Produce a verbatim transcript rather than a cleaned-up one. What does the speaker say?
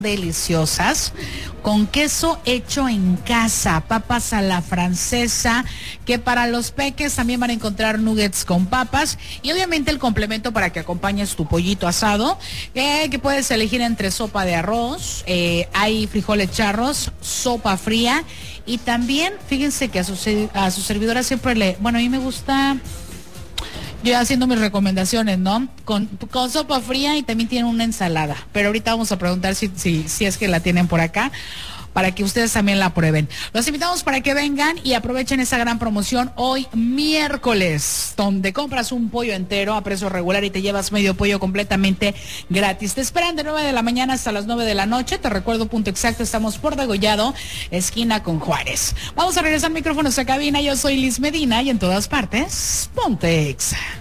deliciosas con queso hecho en casa, papas a la francesa, que para los peques también van a encontrar nuggets con papas y obviamente el complemento para que acompañes tu pollito asado, eh, que puedes elegir entre sopa de arroz, eh, hay frijoles charros, sopa fría y también fíjense que a su, a su servidora siempre le, bueno, a mí me gusta... Yo haciendo mis recomendaciones, ¿no? Con, con sopa fría y también tienen una ensalada. Pero ahorita vamos a preguntar si, si, si es que la tienen por acá, para que ustedes también la prueben. Los invitamos para que vengan y aprovechen esa gran promoción hoy miércoles, donde compras un pollo entero a precio regular y te llevas medio pollo completamente gratis. Te esperan de nueve de la mañana hasta las nueve de la noche. Te recuerdo, punto exacto, estamos por Degollado, esquina con Juárez. Vamos a regresar micrófonos a cabina. Yo soy Liz Medina y en todas partes, ponte Exa.